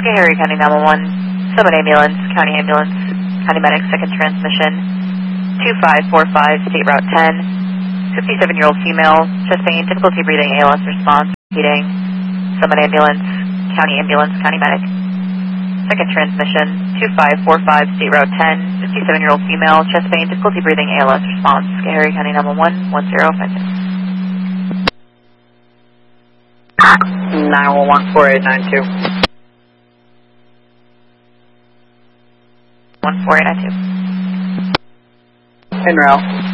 Schoharie County 911, Summit Ambulance, County Ambulance, County Medic, second transmission, 2545, State Route 10, 57-year-old female, chest pain, difficulty breathing, ALS response, heating, Summit Ambulance, County Ambulance, County Medic. Second transmission, 2545, State Route 10, 57-year-old female, chest pain, difficulty breathing, ALS response, Schoharie County 911, 1056. 911 4892. 14892. En route.